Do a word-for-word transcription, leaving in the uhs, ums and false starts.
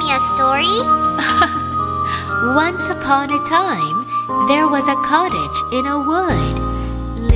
me a story? Once upon a time, there was a cottage in a wood.